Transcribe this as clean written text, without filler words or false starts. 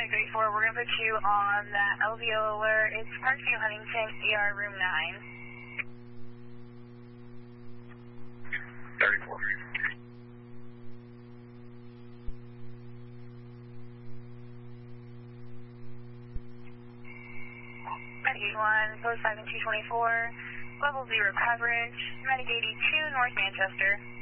4, we're going to put you on that LVO alert. It's Parkview Huntington, ER room 9. 34. Medicaid 1, post 5 and 224, level 0 coverage, Medicaid 82, North Manchester.